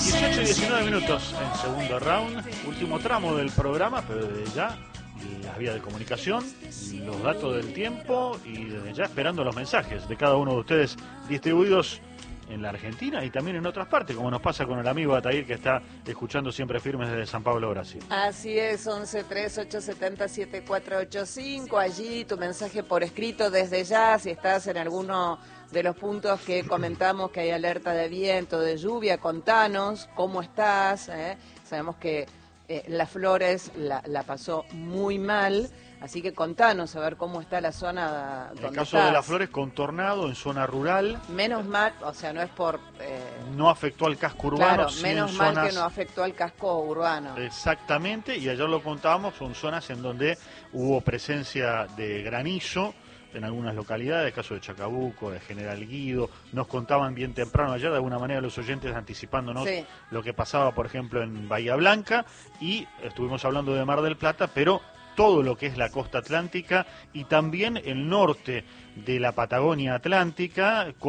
18 y 19 minutos en segundo round, último tramo del programa, pero desde ya las vías de comunicación, los datos del tiempo y desde ya esperando los mensajes de cada uno de ustedes distribuidos en la Argentina y también en otras partes, como nos pasa con el amigo Atair que está escuchando siempre firmes desde San Pablo, Brasil. Así es, 1138707485, allí tu mensaje por escrito desde ya, si estás en alguno de los puntos que comentamos que hay alerta de viento, de lluvia, contanos cómo estás, Sabemos que Las Flores la pasó muy mal, así que contanos a ver cómo está la zona donde En el caso estás. de Las Flores, con tornado en zona rural. Menos mal, o sea, no es por... no afectó al casco urbano. Claro, sí, menos mal que no afectó al casco urbano. Exactamente, y ayer lo contábamos, son zonas en donde hubo presencia de granizo en algunas localidades, el caso de Chacabuco, de General Guido. Nos contaban bien temprano ayer, de alguna manera, los oyentes anticipándonos lo que pasaba, por ejemplo, en Bahía Blanca, y estuvimos hablando de Mar del Plata, pero todo lo que es la costa atlántica y también el norte de la Patagonia Atlántica,